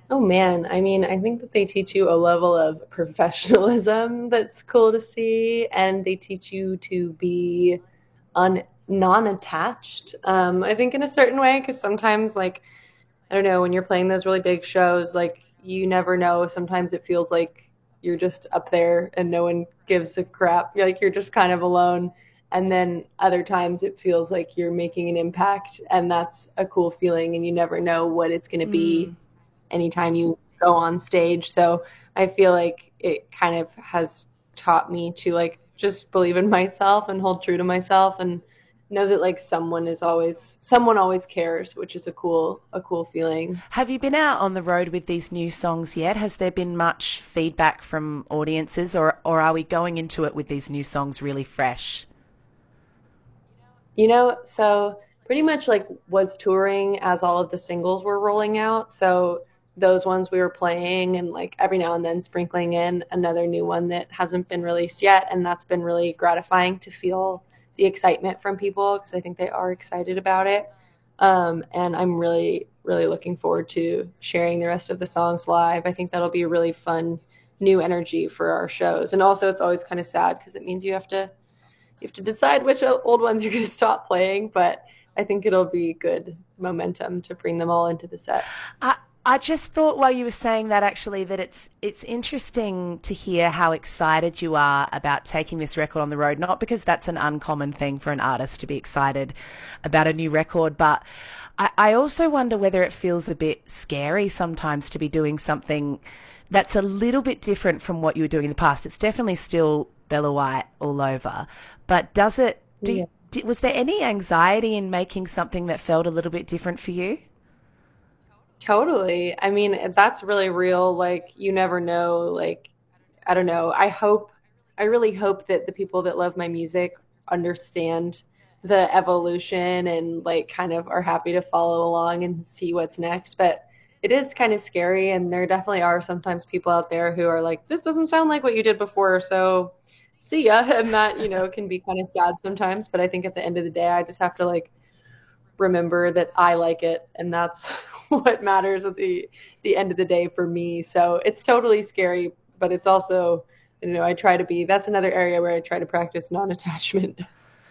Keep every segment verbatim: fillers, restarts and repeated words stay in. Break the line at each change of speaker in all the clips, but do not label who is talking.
Oh man, I mean, I think that they teach you a level of professionalism that's cool to see, and they teach you to be un non-attached. Um, I think in a certain way, because sometimes, like, I don't know, when you're playing those really big shows, like, you never know. Sometimes it feels like you're just up there and no one gives a crap. You're like you're just kind of alone. And then other times it feels like you're making an impact, and that's a cool feeling, and you never know what it's going to be
Mm.
anytime you go on stage. So I feel like it kind of has taught me to like just believe in myself and hold true to myself and know that like someone is always someone always cares, which is a cool a cool feeling.
Have you been out on the road with these new songs yet? Has there been much feedback from audiences, or, or are we going into it with these new songs really fresh?
You know, so pretty much like was touring as all of the singles were rolling out. So those ones we were playing and like every now and then sprinkling in another new one that hasn't been released yet. And that's been really gratifying to feel the excitement from people because I think they are excited about it. Um, and I'm really, really looking forward to sharing the rest of the songs live. I think that'll be a really fun new energy for our shows. And also, it's always kind of sad because it means you have to you have to decide which old ones you're going to stop playing, but I think it'll be good momentum to bring them all into the set.
I, I just thought while you were saying that actually that it's it's interesting to hear how excited you are about taking this record on the road. Not because that's an uncommon thing for an artist to be excited about a new record, but I, I also wonder whether it feels a bit scary sometimes to be doing something that's a little bit different from what you were doing in the past. It's definitely still Bella White all over, but does it? Do
Yeah.
was there any anxiety in making something that felt a little bit different for you?
Totally. I mean, that's really real. Like, you never know. Like, I don't know. I hope, I really hope that the people that love my music understand the evolution and like kind of are happy to follow along and see what's next. But it is kind of scary. And there definitely are sometimes people out there who are like, this doesn't sound like what you did before. So see ya. And that, you know, can be kind of sad sometimes. But I think at the end of the day, I just have to like remember that I like it, and that's what matters at the the end of the day for me. So it's totally scary, but it's also, you know, I try to be. That's another area where I try to practice non-attachment.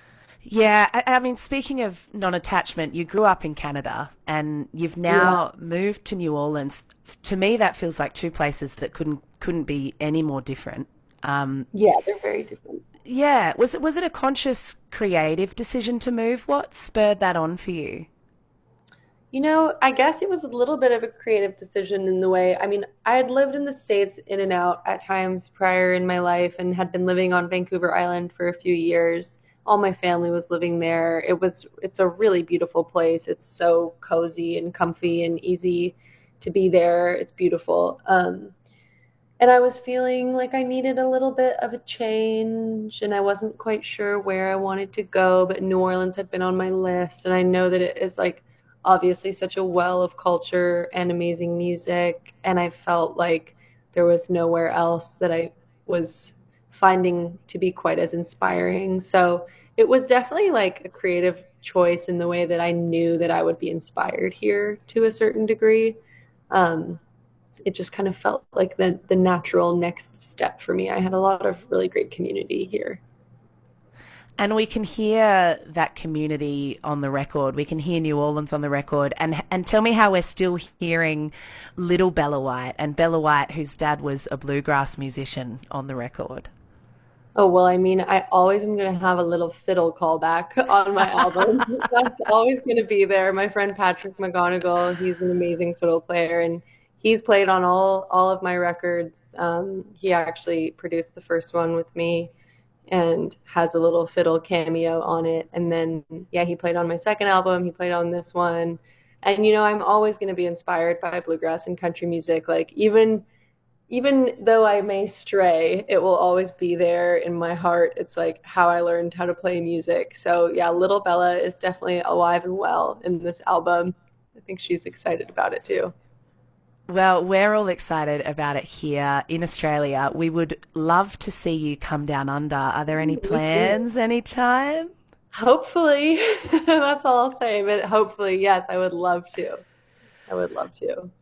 Yeah, I, I mean, speaking of non-attachment, you grew up in Canada and you've
Yeah,
now moved to New Orleans. To me, that feels like two places that couldn't couldn't be any more different. Um,
yeah, they're very different.
yeah, was it was it a conscious, creative decision to move? What spurred that on for you?
You know, I guess it was a little bit of a creative decision in the way. I mean, I had lived in the States in and out at times prior in my life and had been living on Vancouver Island for a few years. All my family was living there. It was it's a really beautiful place. It's so cozy and comfy and easy to be there. It's beautiful. Um, and I was feeling like I needed a little bit of a change, and I wasn't quite sure where I wanted to go, but New Orleans had been on my list, and I know that it is like obviously such a well of culture and amazing music, and I felt like there was nowhere else that I was finding to be quite as inspiring. So it was definitely like a creative choice in the way that I knew that I would be inspired here to a certain degree. Um, it just kind of felt like the the natural next step for me. I had a lot of really great community here.
And we can hear that community on the record. We can hear New Orleans on the record. And and tell me how we're still hearing Little Bella White and Bella White, whose dad was a bluegrass musician, on the record.
Oh, well, I mean, I always am going to have a little fiddle callback on my album. That's always going to be there. My friend Patrick McGonigal, he's an amazing fiddle player, and he's played on all all of my records. Um, he actually produced the first one with me and has a little fiddle cameo on it. And then, yeah, he played on my second album. He played on this one. And, you know, I'm always going to be inspired by bluegrass and country music. Like, even even though I may stray, it will always be there in my heart. It's like how I learned how to play music. So yeah, Little Bella is definitely alive and well in this album. I think she's excited about it too.
Well, we're all excited about it here in Australia. We would love to see you come down under. Are there any
Me too.
plans anytime?
Hopefully, that's all I'll say. But hopefully, yes, I would love to. I would love to.